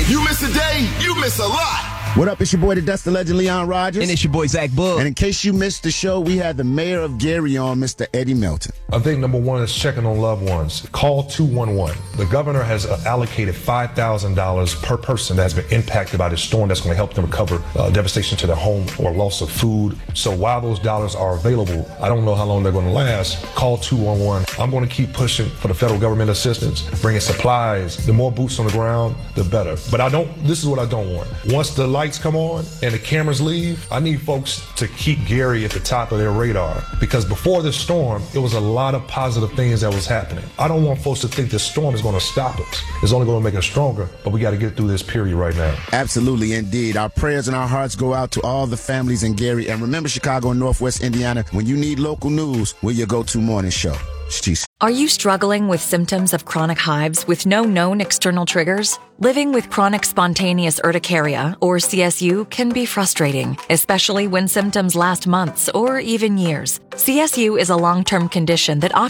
You miss a day, you miss a lot. What up? It's your boy, the Dust, the Legend, Leon Rogers. And it's your boy, Zach Bull. And in case you missed the show, we had the mayor of Gary on, Mr. Eddie Melton. I think number one is checking on loved ones. Call 211. The governor has allocated $5,000 per person that has been impacted by this storm that's going to help them recover devastation to their home or loss of food. So while those dollars are available, I don't know how long they're going to last. Call 211. I'm going to keep pushing for the federal government assistance, bringing supplies. The more boots on the ground, the better. But this is what I don't want. Once the lights come on and the cameras leave, I need folks to keep Gary at the top of their radar, because before this storm, it was a lot of positive things that was happening. I don't want folks to think this storm is going to stop us. It's only going to make us stronger, but we got to get through this period right now. Absolutely, indeed. Our prayers and our hearts go out to all the families in Gary. And remember, Chicago and Northwest Indiana, when you need local news, we're your go-to morning show. Jeez. Are you struggling with symptoms of chronic hives with no known external triggers? Living with chronic spontaneous urticaria, or CSU, can be frustrating, especially when symptoms last months or even years. CSU is a long-term condition that often